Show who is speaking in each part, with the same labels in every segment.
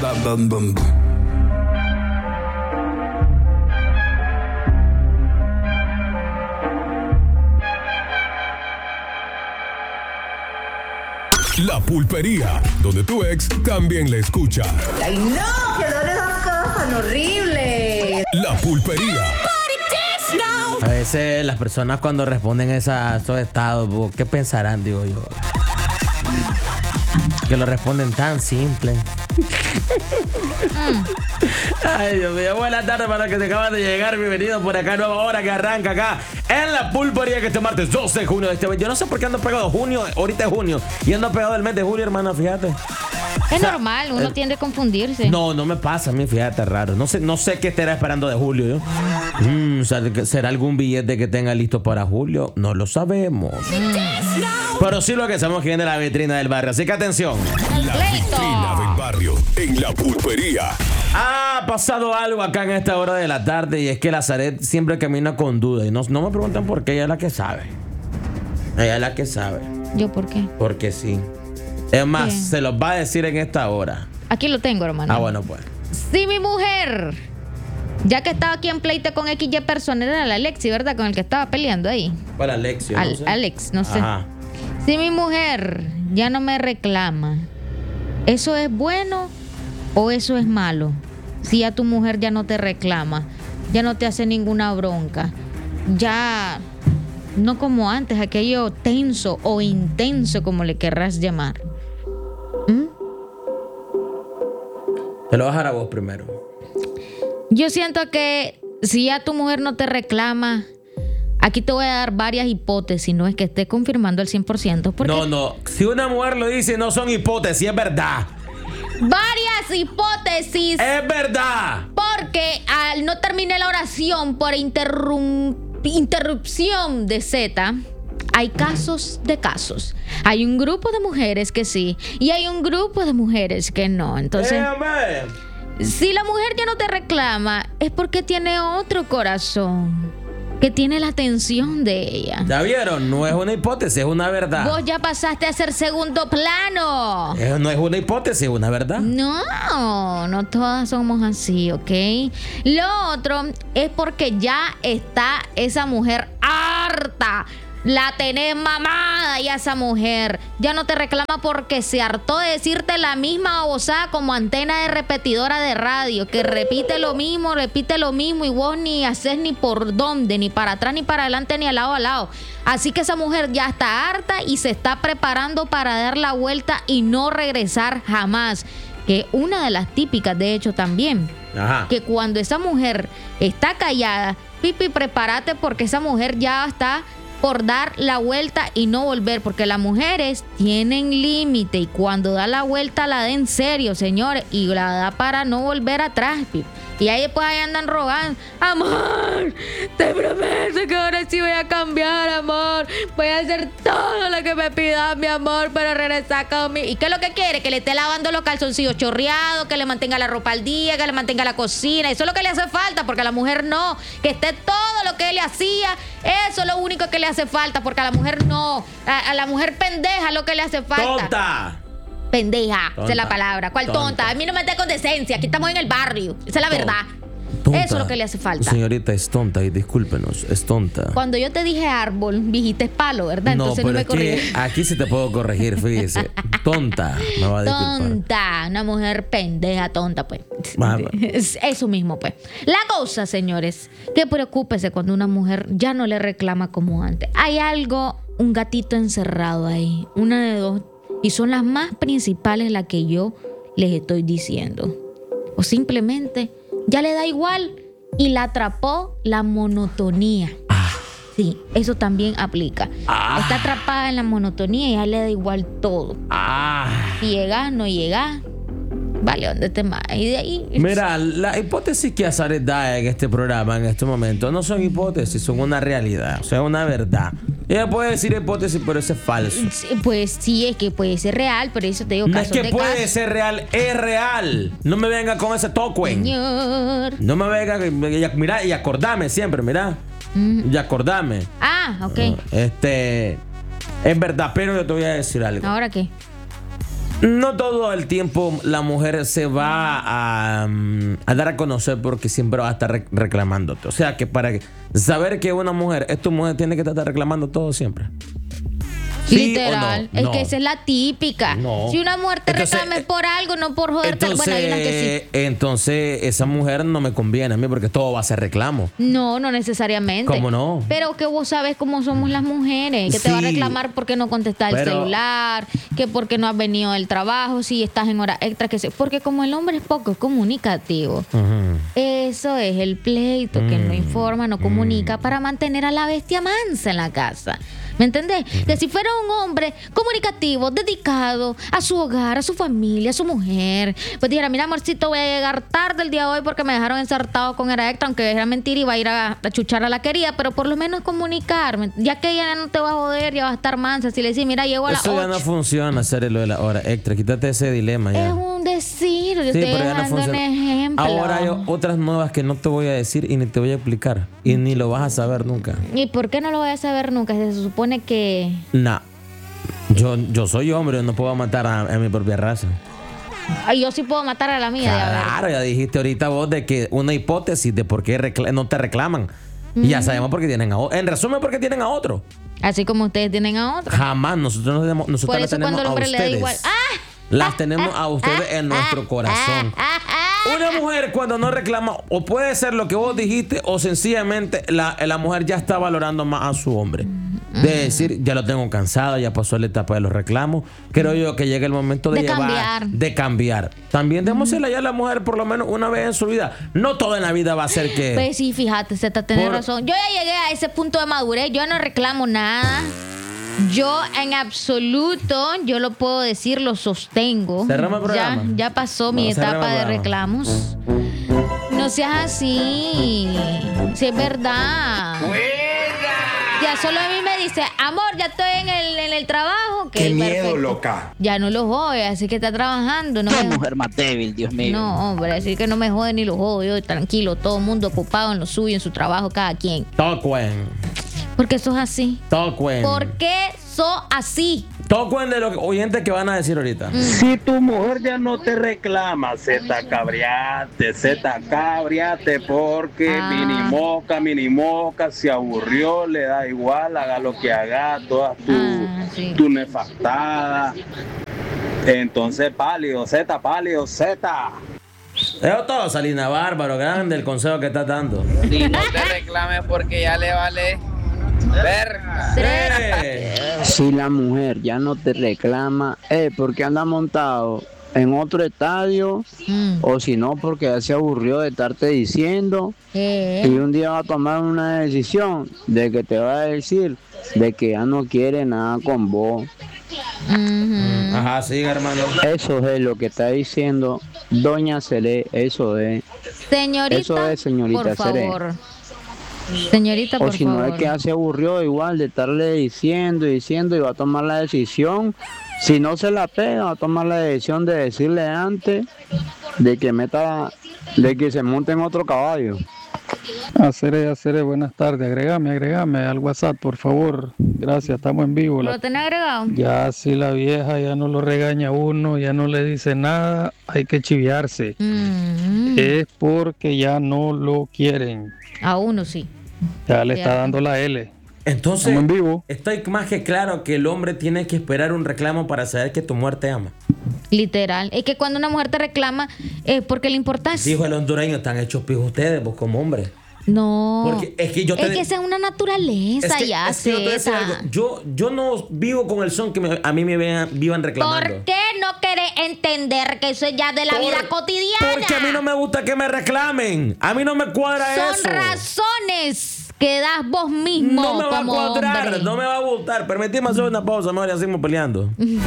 Speaker 1: Bam, bam, bam.
Speaker 2: La Pulpería, donde tu ex también la escucha.
Speaker 3: ¡Ay, no! ¡Que no esas cosas tan horribles!
Speaker 2: La Pulpería.
Speaker 4: A veces las personas cuando responden a esos estados, ¿qué pensarán, digo yo? Que lo responden tan simple. Ay, Dios mío. Buenas tardes para los que te acaban de llegar. Bienvenidos por acá, nueva hora que arranca acá en La Pulpería, que este martes 12 de junio de este mes. Yo no sé por qué ando pegado junio, ahorita es junio, y ando pegado el mes de julio, hermano, fíjate.
Speaker 5: Es normal, uno tiende a confundirse.
Speaker 4: No me pasa a mí, fíjate, raro. No sé qué estará esperando de julio yo. ¿Será algún billete que tenga listo para julio? No lo sabemos. Pero sí lo que sabemos que viene de la vitrina del barrio. Así que atención.
Speaker 2: La vitrina del barrio en La Pulpería.
Speaker 4: Ha pasado algo acá en esta hora de la tarde, y es que la Zaret siempre camina con duda. Y no me preguntan por qué, ella es la que sabe. Ella es la que sabe.
Speaker 5: ¿Yo por qué?
Speaker 4: Porque sí. Es más,
Speaker 5: ¿Qué?
Speaker 4: se los va a decir en esta hora.
Speaker 5: Aquí lo tengo, hermano.
Speaker 4: Ah, bueno, pues.
Speaker 5: Si mi mujer, ya que estaba aquí en pleito con XY persona, era el Alexi, ¿verdad? Con el que estaba peleando ahí.
Speaker 4: Para Alexio, no sé.
Speaker 5: Alex, no sé.
Speaker 4: Ajá.
Speaker 5: Si mi mujer ya no me reclama, ¿eso es bueno o eso es malo? Si ya tu mujer ya no te reclama, ya no te hace ninguna bronca, ya no como antes, aquello tenso o intenso, como le querrás llamar.
Speaker 4: Te lo voy a dejar a vos primero.
Speaker 5: Yo siento que si ya tu mujer no te reclama, aquí te voy a dar varias hipótesis, no es que esté confirmando al 100%. Porque
Speaker 4: No. Si una mujer lo dice, no son hipótesis, es verdad.
Speaker 5: varias hipótesis.
Speaker 4: Es verdad.
Speaker 5: Porque al no terminar la oración por interrupción de Z, hay casos de casos. Hay un grupo de mujeres que sí y hay un grupo de mujeres que no. Entonces, si la mujer ya no te reclama, es porque tiene otro corazón que tiene la atención de ella.
Speaker 4: ¿Ya vieron? No es una hipótesis, es una verdad.
Speaker 5: Vos ya pasaste a ser segundo plano.
Speaker 4: No es una hipótesis, es una verdad.
Speaker 5: No todas somos así, ¿ok? Lo otro es porque ya está esa mujer harta. La tenés mamada y a esa mujer ya no te reclama porque se hartó de decirte la misma babosada como antena de repetidora de radio, que repite lo mismo y vos ni haces ni por dónde, ni para atrás, ni para adelante, ni al lado a lado. Así que esa mujer ya está harta y se está preparando para dar la vuelta y no regresar jamás. Que una de las típicas, de hecho, también.
Speaker 4: Ajá.
Speaker 5: Que cuando esa mujer está callada, Pipi, prepárate porque esa mujer ya está por dar la vuelta y no volver, porque las mujeres tienen límite y cuando da la vuelta la da en serio, señores, y la da para no volver atrás, Pipi. Y ahí después ahí andan rogando, amor, te prometo que ahora sí voy a cambiar, amor, voy a hacer todo lo que me pidas, mi amor, para regresar conmigo. ¿Y qué es lo que quiere? Que le esté lavando los calzoncillos chorreados, que le mantenga la ropa al día, que le mantenga la cocina. Eso es lo que le hace falta, porque a la mujer no. Que esté todo lo que él le hacía, eso es lo único que le hace falta, porque a la mujer no. A la mujer pendeja es lo que le hace falta.
Speaker 4: ¡Tonta!
Speaker 5: Pendeja, esa es la palabra. ¿Cuál tonta? A mí no me estés con decencia, aquí estamos en el barrio. Esa es la verdad.
Speaker 4: Tonta.
Speaker 5: Eso es lo que le hace falta.
Speaker 4: Señorita, es tonta y discúlpenos, es tonta.
Speaker 5: Cuando yo te dije árbol, dijiste palo, ¿verdad? Entonces no me
Speaker 4: es que
Speaker 5: corriges.
Speaker 4: aquí sí te puedo corregir, fíjese. Tonta, me va a disculpar.
Speaker 5: Tonta, una mujer pendeja, tonta, pues.
Speaker 4: Bueno.
Speaker 5: Es eso mismo, pues. La cosa, señores, que preocúpese cuando una mujer ya no le reclama como antes. Hay algo, un gatito encerrado ahí, una de dos, y son las más principales las que yo les estoy diciendo. O simplemente ya le da igual y la atrapó la monotonía. Sí, eso también aplica. Está atrapada en la monotonía y ya le da igual todo. Si llegas, no llegas, vale, ¿dónde te más? Y de ahí.
Speaker 4: Mira, las hipótesis que Azaret da en este programa, en este momento, no son hipótesis, son una realidad, o sea, una verdad. Ella puede decir hipótesis, pero eso es falso.
Speaker 5: Pues sí, es que puede ser real, pero eso te digo,
Speaker 4: No es
Speaker 5: casos
Speaker 4: que
Speaker 5: de
Speaker 4: puede
Speaker 5: casos.
Speaker 4: ser real, es real. No me venga con ese toquen.
Speaker 5: Señor.
Speaker 4: No me venga, mira, y acordame siempre, mira. Y acordame.
Speaker 5: Ok.
Speaker 4: Es verdad, pero yo te voy a decir algo.
Speaker 5: ¿Ahora qué?
Speaker 4: No todo el tiempo la mujer se va a dar a conocer porque siempre va a estar reclamándote. O sea que para saber que una mujer es tu mujer, tiene que estar reclamando todo siempre. ¿Sí
Speaker 5: Literal,
Speaker 4: o no?
Speaker 5: es
Speaker 4: No.
Speaker 5: que esa es la típica.
Speaker 4: No.
Speaker 5: Si una mujer te
Speaker 4: Entonces,
Speaker 5: reclame por algo, no por joderte. Bueno, hay una que sí.
Speaker 4: Entonces esa mujer no me conviene a mí porque todo va a ser reclamo.
Speaker 5: No, no necesariamente.
Speaker 4: ¿Cómo no?
Speaker 5: Pero que vos sabes cómo somos las mujeres, que te va a
Speaker 4: Sí.
Speaker 5: reclamar porque no contestas el
Speaker 4: Pero-
Speaker 5: celular, que porque no has venido del trabajo, si estás en hora extra, que se, porque como el hombre es poco comunicativo.
Speaker 4: Ujú.
Speaker 5: Eso es el pleito, que no informa, no comunica para mantener a la bestia mansa en la casa. ¿Me entendés? Que si fuera un hombre comunicativo, dedicado a su hogar, a su familia, a su mujer, pues dijera, mira, amorcito, voy a llegar tarde el día de hoy porque me dejaron ensartado con hora extra, aunque era mentira, iba a ir a chuchar a la querida, pero por lo menos comunicarme, ya que ella no te va a joder, ya va a estar mansa. Si le decís, mira, llego a las
Speaker 4: Eso ya
Speaker 5: 8.
Speaker 4: no funciona, hacer lo de la hora extra. Quítate ese dilema ya.
Speaker 5: Es un decir, yo
Speaker 4: Sí,
Speaker 5: estoy
Speaker 4: pero ya no
Speaker 5: dando un
Speaker 4: funciona.
Speaker 5: ejemplo.
Speaker 4: Ahora hay otras nuevas que no te voy a decir y ni te voy a explicar. Y ni lo vas a saber nunca.
Speaker 5: ¿Y por qué no lo voy a saber nunca? Se supone que...
Speaker 4: Nah. Yo soy hombre, yo no puedo matar a mi propia raza.
Speaker 5: Ay, yo sí puedo matar a la mía. Ya ver.
Speaker 4: Claro, ya dijiste ahorita vos de que una hipótesis de por qué no te reclaman. Y ya sabemos por qué tienen a otro. En resumen, porque tienen a otro.
Speaker 5: Así como ustedes tienen a otro.
Speaker 4: Jamás nosotros
Speaker 5: Por
Speaker 4: las
Speaker 5: eso
Speaker 4: tenemos
Speaker 5: cuando el
Speaker 4: a
Speaker 5: hombre le da
Speaker 4: ustedes.
Speaker 5: igual.
Speaker 4: Las tenemos a ustedes en nuestro corazón. Una mujer cuando no reclama, o puede ser lo que vos dijiste, o sencillamente la mujer ya está valorando más a su hombre. De decir, ya lo tengo cansado, ya pasó la etapa de los reclamos. Creo yo que llega el momento de cambiar. También démosela ya a la mujer por lo menos una vez en su vida. No toda en la vida va a ser que...
Speaker 5: Pues sí, fíjate, Zeta, tenés razón. Yo ya llegué a ese punto de madurez. Yo no reclamo nada. Yo en absoluto, yo lo puedo decir, lo sostengo.
Speaker 4: Cerramos el programa.
Speaker 5: Ya pasó mi
Speaker 4: Cerramos
Speaker 5: etapa
Speaker 4: el
Speaker 5: de
Speaker 4: programa.
Speaker 5: reclamos. No seas así. Si es verdad. Ya solo a mí me dice, amor, ya estoy en el trabajo.
Speaker 1: Qué
Speaker 5: Ok,
Speaker 1: miedo,
Speaker 5: perfecto.
Speaker 1: loca.
Speaker 5: Ya no lo jode, así que está trabajando. No
Speaker 6: Qué
Speaker 5: me...
Speaker 6: mujer más débil, Dios mío.
Speaker 5: No, hombre, así que no me jode ni lo jodo. Yo tranquilo, todo el mundo ocupado en lo suyo, en su trabajo, cada quien.
Speaker 4: Toquen.
Speaker 5: Porque sos así.
Speaker 4: Toquen.
Speaker 5: ¿Por qué sos así?
Speaker 4: Toquen de los oyentes que van a decir ahorita.
Speaker 7: Si tu mujer ya no te reclama, zeta cabriate, porque mini moca, se aburrió, le da igual, haga lo que haga, todas
Speaker 5: Sí.
Speaker 7: tu nefastada. Entonces, pálido, zeta.
Speaker 4: Eso todo, Salina Bárbaro, grande el consejo que estás dando.
Speaker 8: Si no te reclames porque ya le vale verga.
Speaker 9: Si la mujer ya no te reclama, porque anda montado en otro estadio, o si no, porque ya se aburrió de estarte diciendo, y un día va a tomar una decisión de que te va a decir de que ya no quiere nada con vos.
Speaker 4: Ajá, siga, hermano.
Speaker 9: Eso es lo que está diciendo Doña Celé, eso es.
Speaker 5: Señorita,
Speaker 9: Eso es, señorita
Speaker 5: por
Speaker 9: Seré.
Speaker 5: favor. Señorita,
Speaker 9: O
Speaker 5: por
Speaker 9: si no
Speaker 5: favor.
Speaker 9: es que ya se aburrió igual de estarle diciendo y va a tomar la decisión. Si no se la pega, va a tomar la decisión de decirle antes de que se monte en otro caballo.
Speaker 10: Hacer, buenas tardes. Agrégame al WhatsApp, por favor. Gracias, estamos en vivo.
Speaker 5: ¿Lo tenés agregado?
Speaker 10: Ya si la vieja ya no lo regaña a uno, ya no le dice nada, hay que chiviarse. Es porque ya no lo quieren.
Speaker 5: A uno sí.
Speaker 10: Ya le está
Speaker 5: Cierto.
Speaker 10: dando la L.
Speaker 4: Entonces,
Speaker 10: Estamos en vivo.
Speaker 4: estoy más que claro que el hombre tiene que esperar un reclamo para saber que tu mujer te ama.
Speaker 5: Literal. Es que cuando una mujer te reclama es porque le importas.
Speaker 4: Dijo el hondureño, están hechos pijos ustedes, vos como hombre.
Speaker 5: No.
Speaker 4: Porque es que yo te...
Speaker 5: Es que esa es una naturaleza, ya
Speaker 4: es que yo te voy a decir
Speaker 5: Zeta.
Speaker 4: algo. Yo no vivo con el son que a mí me vivan reclamando.
Speaker 5: ¿Por qué no querés entender que eso es ya de la vida cotidiana?
Speaker 4: Porque a mí no me gusta que me reclamen. A mí no me cuadra eso.
Speaker 5: Son razones que das vos mismo
Speaker 4: No me va a
Speaker 5: como
Speaker 4: cuadrar,
Speaker 5: hombre.
Speaker 4: no me va a gustar. Permitime hacer una pausa, mejor ya seguimos peleando.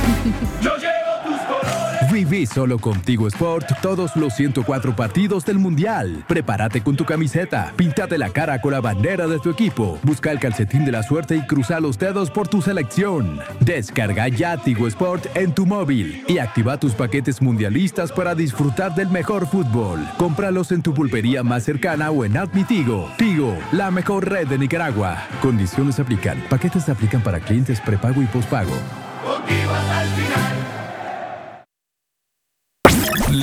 Speaker 2: Viví solo contigo Sport todos los 104 partidos del Mundial. Prepárate con tu camiseta, píntate la cara con la bandera de tu equipo, busca el calcetín de la suerte y cruza los dedos por tu selección. Descarga ya Tigo Sport en tu móvil y activa tus paquetes mundialistas para disfrutar del mejor fútbol. Cómpralos en tu pulpería más cercana o en Admi Tigo. Tigo, la mejor red de Nicaragua. Condiciones aplican. Paquetes se aplican para clientes prepago y pospago.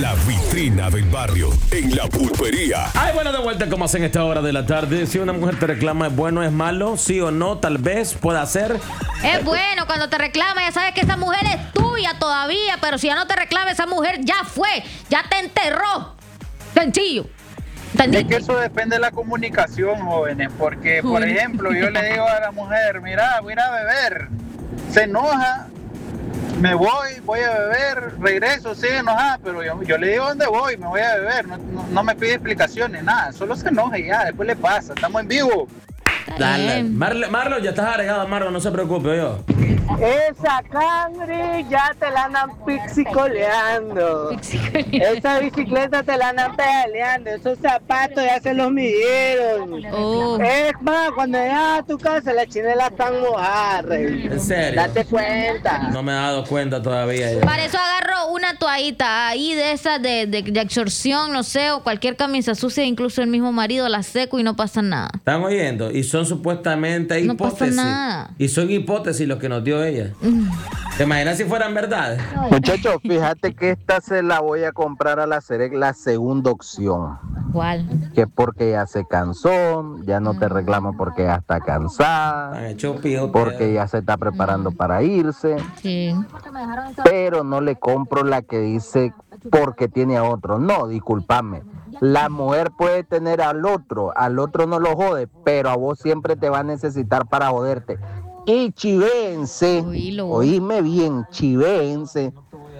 Speaker 1: La vitrina del barrio, en la pulpería.
Speaker 4: Ay, bueno, de vuelta como hacen esta hora de la tarde. Si una mujer te reclama, ¿es bueno, es malo? ¿Sí o no? Tal vez pueda ser.
Speaker 5: Es bueno, cuando te reclama, ya sabes que esa mujer es tuya todavía, pero si ya no te reclama, esa mujer ya fue, ya te enterró. Sencillo.
Speaker 6: Es que eso depende de la comunicación, jóvenes, porque, por ejemplo, yo le digo a la mujer, mira, voy a ir a beber, se enoja, me voy a beber, regreso, sigue enojada, pero yo le digo dónde voy, me voy a beber, no me pide explicaciones, nada, solo se enoja y ya, después le pasa, estamos en vivo.
Speaker 4: Dale, Marlon, ya estás agregado, Marlon, no se preocupe, yo.
Speaker 11: Esa cangre ya te la andan pixicoleando. Esa bicicleta te la andan pedaleando. Esos zapatos ya se los midieron. Es más, cuando llegas a tu casa las chinelas están mojadas, rey.
Speaker 4: ¿En serio?
Speaker 11: Date cuenta.
Speaker 4: No me he dado cuenta todavía. Ya.
Speaker 5: Para eso agarro una toallita ahí de esas de absorción, no sé, o cualquier camisa sucia, incluso el mismo marido la seco y no pasa nada.
Speaker 4: ¿Están oyendo? Y son supuestamente hipótesis.
Speaker 5: No pasa nada.
Speaker 4: Y son hipótesis los que nos dio ella. ¿Te imaginas si fueran verdad?
Speaker 9: Muchachos, fíjate que esta se la voy a comprar a la segunda opción.
Speaker 5: ¿Cuál?
Speaker 9: Que porque ya se cansó, ya no te reclama porque ya está cansada, porque ya se está preparando para irse.
Speaker 5: Sí.
Speaker 9: Pero no le compro la que dice porque tiene a otro. No, discúlpame. La mujer puede tener al otro no lo jode, pero a vos siempre te va a necesitar para joderte. Y chivéense, oíme bien, chivéense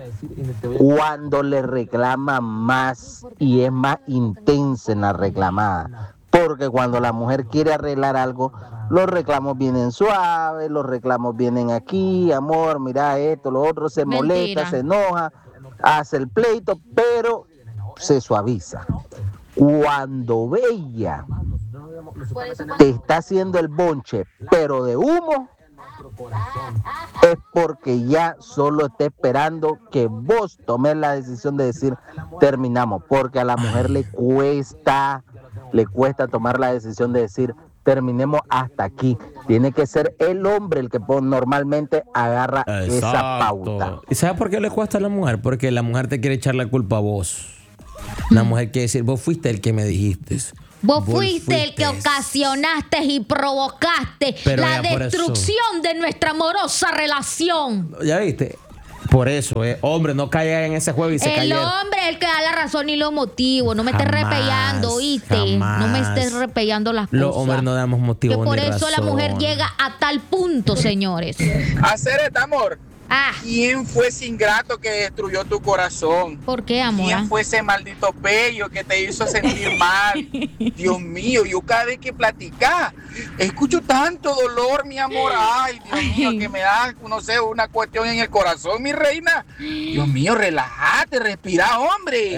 Speaker 9: cuando le reclama más y es más intensa en la reclamada. Porque cuando la mujer quiere arreglar algo, los reclamos vienen suaves, los reclamos vienen aquí, amor, mira esto, lo otro, se molesta, se enoja, hace el pleito, pero se suaviza. Cuando Bella te está haciendo el bonche, pero de humo, es porque ya solo está esperando que vos tomes la decisión de decir terminamos, porque a la mujer le cuesta tomar la decisión de decir terminemos hasta aquí. Tiene que ser el hombre el que normalmente agarra esa pauta.
Speaker 4: ¿Y sabes por qué le cuesta a la mujer? Porque la mujer te quiere echar la culpa a vos. La mujer quiere decir, vos fuiste el que me dijiste.
Speaker 5: Vos fuiste el que ocasionaste y provocaste la destrucción de nuestra amorosa relación.
Speaker 4: ¿Ya viste? Por eso, hombre, no caiga en ese juego y se caiga.
Speaker 5: El hombre es el que da la razón y los motivos. No me estés repellando, ¿oíste? No me estés repellando las cosas.
Speaker 4: Los hombres no damos motivos ni razón.
Speaker 5: Que por eso la mujer llega a tal punto, señores.
Speaker 6: Hacer el amor. ¿Quién fue ese ingrato que destruyó tu corazón?
Speaker 5: ¿Por qué, amor?
Speaker 6: ¿Quién fue ese maldito pello que te hizo sentir mal? Dios mío, yo cada vez que platicás escucho tanto dolor, mi amor. Ay, Dios mío, que me da, no sé, una cuestión en el corazón, mi reina. Dios mío, relájate, respira, hombre.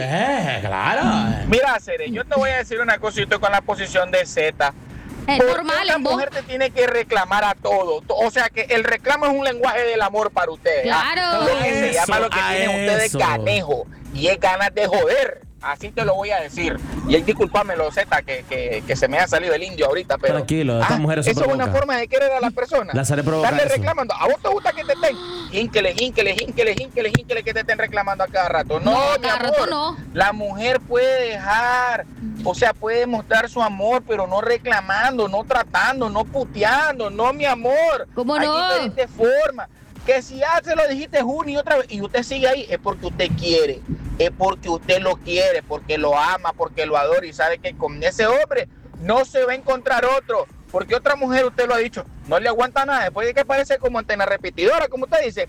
Speaker 4: Claro.
Speaker 6: Mira, Cere, yo te voy a decir una cosa, yo estoy con la posición de Z.
Speaker 5: Es normal,
Speaker 6: la mujer te tiene que reclamar a todo. O sea que el reclamo es un lenguaje del amor para ustedes.
Speaker 5: Claro.
Speaker 6: Lo que se llama lo que tienen ustedes ganejo. Y es ganas de joder. Así te lo voy a decir. Y discúlpamelo, Z, que se me ha salido el indio ahorita, pero...
Speaker 4: Tranquilo, estas mujeres
Speaker 6: eso es una forma de querer a la persona.
Speaker 4: La haré provocar.
Speaker 6: Darle reclamando. ¿A vos te gusta que te estén? Hínquele, que te estén reclamando a cada rato. No, mi amor.
Speaker 5: Rato no.
Speaker 6: La mujer puede dejar, o sea, puede mostrar su amor, pero no reclamando, no tratando, no puteando. No, mi amor.
Speaker 5: ¿Cómo no?
Speaker 6: Hay diferentes formas. Que si ya se lo dijiste una y otra vez y usted sigue ahí, es porque usted quiere, es porque usted lo quiere, porque lo ama, porque lo adora y sabe que con ese hombre no se va a encontrar otro, porque otra mujer, usted lo ha dicho, no le aguanta nada, después de que parece como antena repetidora, como usted dice,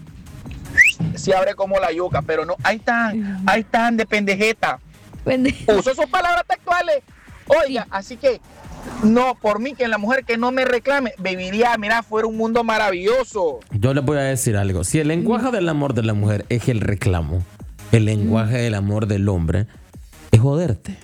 Speaker 6: se abre como la yuca, pero no, ahí están de pendejeta. Uso sus palabras textuales, oiga, sí. Así que no, por mí, que la mujer que no me reclame, viviría, mira, fuera un mundo maravilloso.
Speaker 4: Yo le voy a decir algo. Si el lenguaje del amor de la mujer es el reclamo, el lenguaje del amor del hombre es joderte.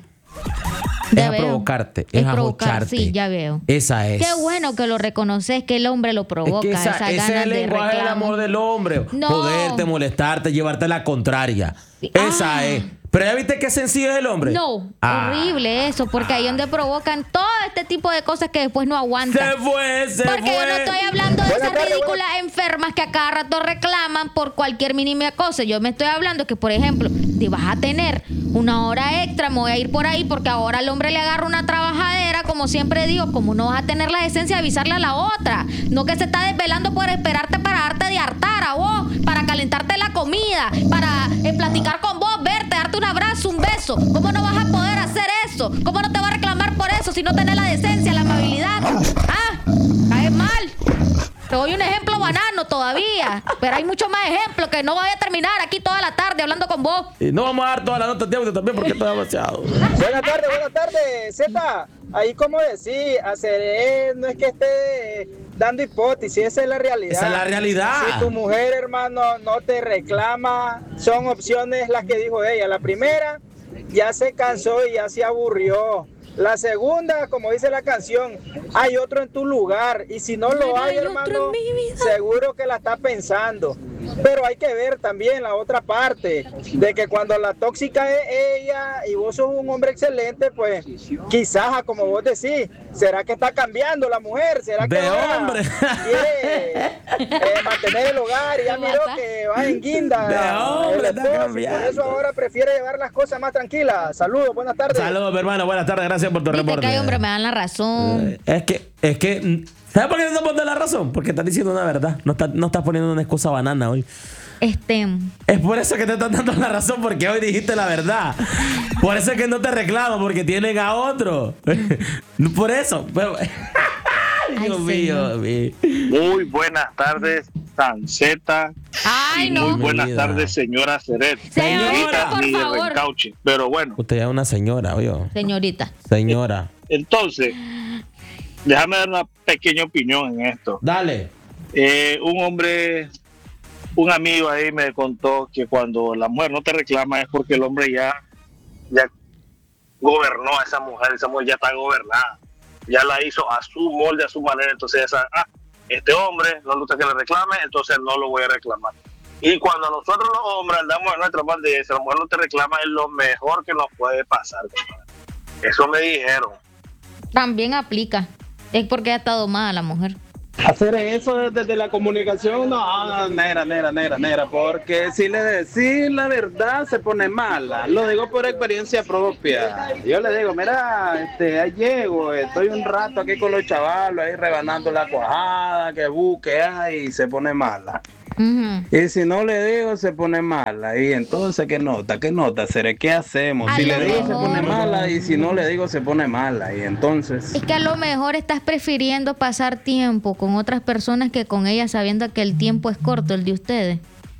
Speaker 4: Es a provocarte, es a jocharte.
Speaker 5: Sí, ya veo.
Speaker 4: Esa es.
Speaker 5: Qué bueno que lo reconoces, que el hombre lo provoca.
Speaker 4: Es que ese es el lenguaje del amor del hombre.
Speaker 5: No.
Speaker 4: Joderte, molestarte, llevarte la contraria. Sí. Esa es. Pero ya viste qué sencillo es el hombre.
Speaker 5: No, horrible eso, porque ahí es donde provocan todo este tipo de cosas que después no aguantan. Porque yo no estoy hablando de esas ridículas enfermas que a cada rato reclaman por cualquier mínima cosa. Yo me estoy hablando que, por ejemplo, te vas a tener una hora extra, me voy a ir por ahí porque ahora al hombre le agarra una trabajadera, como siempre digo, como no vas a tener la decencia de avisarle a la otra. No que se está desvelando por esperarte para darte de hartar a vos, para calentarte la comida, para platicar con vos, verte, darte un abrazo, un beso. ¿Cómo no vas a poder hacer eso? ¿Cómo no te va a reclamar por eso si no tenés la decencia, la amabilidad? Caes mal. Te doy un ejemplo banano todavía, pero hay muchos más ejemplos que no voy a terminar aquí toda la tarde hablando con vos.
Speaker 4: Y no vamos a dar toda la nota de audio también porque está demasiado.
Speaker 6: Buenas tardes, Z. Ahí como decir, hacer no es que esté dando hipótesis, esa es la realidad.
Speaker 4: Esa es la realidad.
Speaker 6: Si tu mujer, hermano, no te reclama, son opciones las que dijo ella. La primera, ya se cansó y ya se aburrió. La segunda, como dice la canción, hay otro en tu lugar. Y si no lo hay, hermano, seguro que la está pensando. Pero hay que ver también la otra parte, de que cuando la tóxica es ella y vos sos un hombre excelente, pues quizás, como vos decís, ¿será que está cambiando la mujer? ¿Será que
Speaker 4: hombre
Speaker 6: quiere mantener el hogar y ya miró que va en guinda?
Speaker 4: De hombre,
Speaker 6: está cambiando. Por eso ahora prefiere llevar las cosas más tranquilas. Saludos, buenas tardes.
Speaker 4: Saludos, mi hermano, buenas tardes, gracias por tu reporte.
Speaker 5: Que hay hombre, me dan la razón.
Speaker 4: Es que ¿sabes por qué no te pones la razón? Porque estás diciendo una verdad. No estás poniendo una excusa banana hoy.
Speaker 5: Es
Speaker 4: por eso que te están dando la razón, porque hoy dijiste la verdad. Por eso es que no te reclamo, porque tienen a otro. Por eso. Pero... Dios mío.
Speaker 12: Muy buenas tardes, Sanceta. Muy buenas tardes, señora Ceret.
Speaker 5: Señorita, por favor.
Speaker 12: Reencauche. Pero bueno.
Speaker 4: Usted ya es una señora, oye. Señora.
Speaker 12: Entonces, déjame dar una pequeña opinión en esto.
Speaker 4: Dale.
Speaker 12: Un amigo ahí me contó que cuando la mujer no te reclama es porque el hombre ya gobernó a esa mujer ya está gobernada, ya la hizo a su molde, a su manera. Entonces este hombre no le gusta que le reclame, entonces no lo voy a reclamar. Y cuando nosotros los hombres andamos en nuestra parte, si la mujer no te reclama, es lo mejor que nos puede pasar. Eso me dijeron.
Speaker 5: También aplica. Es porque ha estado mala la mujer.
Speaker 7: Hacer eso desde la comunicación, no, negra, porque si le decís la verdad se pone mala. Lo digo por experiencia propia. Yo le digo, mira, ahí llego, estoy un rato aquí con los chavalos ahí rebanando la cuajada, que y se pone mala. Y si no le digo, se pone mala. Y entonces, ¿qué nota? ¿Seré qué hacemos? Si le digo, se pone mala. Y si no le digo, se pone mala. Y entonces...
Speaker 5: Es que a lo mejor estás prefiriendo pasar tiempo con otras personas que con ellas, sabiendo que el tiempo es corto, el de ustedes.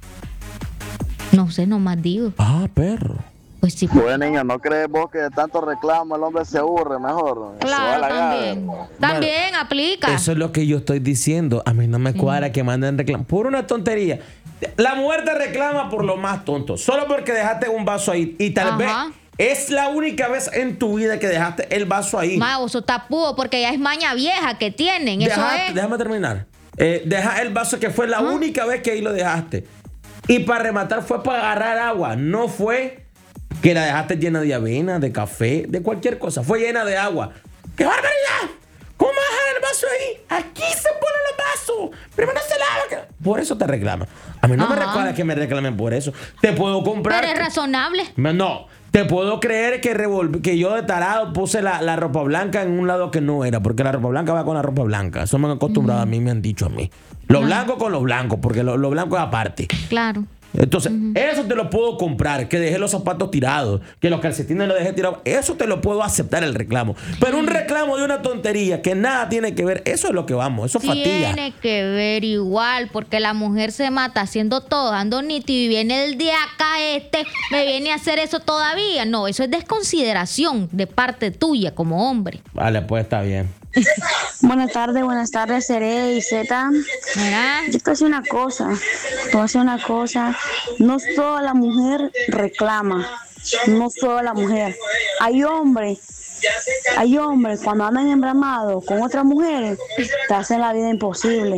Speaker 5: No sé, nomás digo.
Speaker 4: Perro.
Speaker 5: Pues sí.
Speaker 13: Pues niña, ¿no crees vos que de tanto reclamo el hombre se aburre mejor?
Speaker 5: Claro, también aplica.
Speaker 4: Eso es lo que yo estoy diciendo. A mí no me cuadra que manden reclamo por una tontería. La mujer te reclama por lo más tonto, solo porque dejaste un vaso ahí y tal vez es la única vez en tu vida que dejaste el vaso ahí.
Speaker 5: Mago, eso tapudo porque ya es maña vieja que tienen.
Speaker 4: Déjame terminar. Deja el vaso que fue la única vez que ahí lo dejaste. Y para rematar fue para agarrar agua, no fue que la dejaste llena de avena, de café, de cualquier cosa. Fue llena de agua. ¡Qué barbaridad! ¿Cómo vas a dejar el vaso ahí? Aquí se ponen los vasos. Primero se lava. Por eso te reclaman. A mí no me recuerda que me reclamen por eso. Te puedo comprar.
Speaker 5: Pero es razonable.
Speaker 4: No. Te puedo creer que yo de tarado puse la ropa blanca en un lado que no era. Porque la ropa blanca va con la ropa blanca. Eso me han acostumbrado a mí, me han dicho a mí. Lo blanco con lo blanco. Porque lo blanco es aparte.
Speaker 5: Claro.
Speaker 4: Entonces, eso te lo puedo comprar, que dejé los zapatos tirados, que los calcetines los dejé tirados, eso te lo puedo aceptar el reclamo. Pero un reclamo de una tontería que nada tiene que ver, eso es lo que vamos, eso fatiga.
Speaker 5: Tiene que ver igual, porque la mujer se mata haciendo todo, dando nítido, y viene el de acá me viene a hacer eso todavía. No, eso es desconsideración de parte tuya como hombre.
Speaker 4: Vale, pues está bien.
Speaker 14: Buenas tardes, Cere y Z. Yo te voy a decir una cosa, no toda la mujer reclama, no toda la mujer. Hay hombres cuando andan embramados con otras mujeres, te hacen la vida imposible.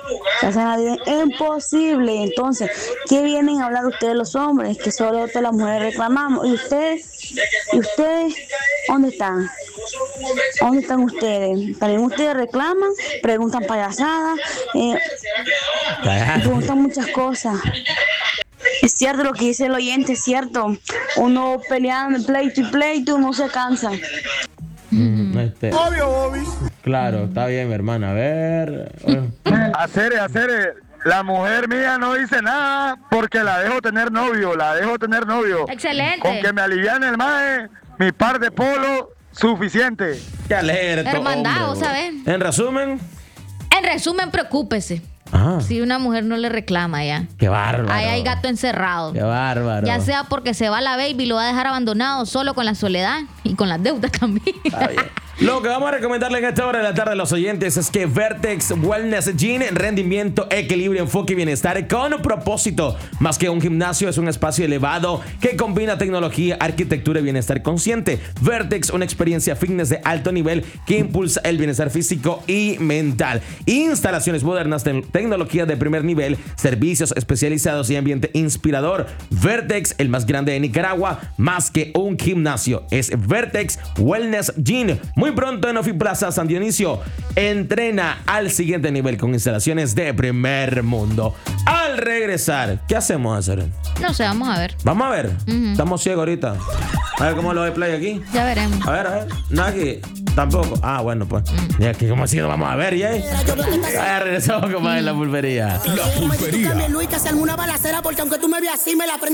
Speaker 14: Se hacen la vida imposible. Entonces, ¿qué vienen a hablar ustedes los hombres? Que solo las mujeres reclamamos. ¿Y ustedes? ¿Dónde están? ¿Dónde están ustedes? También ustedes reclaman, preguntan payasadas, preguntan muchas cosas. Es cierto lo que dice el oyente, es cierto. Uno peleando, pleito, uno se cansa.
Speaker 15: Obvio, Bobby.
Speaker 4: Claro, está bien, mi hermana. A ver.
Speaker 15: Hacer. La mujer mía no dice nada porque la dejo tener novio.
Speaker 5: Excelente.
Speaker 15: Con que me aliviane el mae, mi par de polo, suficiente.
Speaker 4: Qué alegre.
Speaker 5: Hermandad, ¿sabes?
Speaker 4: En resumen,
Speaker 5: preocúpese.
Speaker 4: Ah.
Speaker 5: Si una mujer no le reclama ya.
Speaker 4: Qué bárbaro.
Speaker 5: Ahí hay gato encerrado.
Speaker 4: Qué bárbaro.
Speaker 5: Ya sea porque se va la baby y lo va a dejar abandonado solo con la soledad y con las deudas también.
Speaker 4: Está bien. Lo que vamos a recomendarle en esta hora de la tarde a los oyentes es que Vertex Wellness Gym, rendimiento, equilibrio, enfoque y bienestar con propósito. Más que un gimnasio, es un espacio elevado que combina tecnología, arquitectura y bienestar consciente. Vertex, una experiencia fitness de alto nivel que impulsa el bienestar físico y mental. Instalaciones modernas, tecnología de primer nivel, servicios especializados y ambiente inspirador. Vertex, el más grande de Nicaragua, más que un gimnasio. Es Vertex Wellness Gym. Muy pronto en Ofi Plaza San Dionisio. Entrena al siguiente nivel con instalaciones de primer mundo. Al regresar, ¿qué hacemos, hacer?
Speaker 5: No sé, vamos a ver.
Speaker 4: Vamos a ver. Estamos ciegos ahorita. A ver cómo lo ve Play aquí.
Speaker 5: Ya veremos.
Speaker 4: A ver. No aquí. Tampoco. Ah, bueno, pues. Ya que como así no vamos a ver, ¿ya? Ya regresamos con más en La Pulpería.
Speaker 1: La Pulpería.
Speaker 16: Luis, que se alguna balacera porque aunque tú me veas así me la